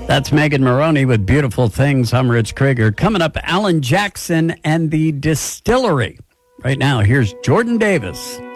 That's Megan Maroney with Beautiful Things. I'm Rich Krieger. Coming up, Alan Jackson and the Distillery. Right now, here's Jordan Davis.